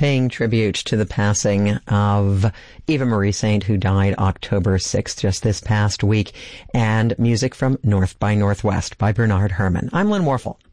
paying tribute to the passing of Eva Marie Saint, who died October 6th, just this past week, and music from North by Northwest by Bernard Herrmann. I'm Lynn Warfel.